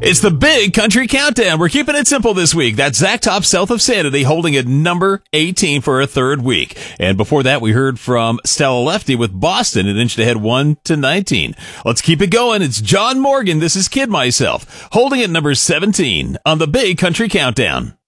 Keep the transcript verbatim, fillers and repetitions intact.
It's the Big Country Countdown. We're keeping it simple this week. That's Zach Top, South of Sanity, holding at number eighteen for a third week. And before that, we heard from Stella Lefty with Boston. It inched ahead one to nineteen. Let's keep it going. It's John Morgan. This is Kid Myself, holding at number seventeen on the Big Country Countdown.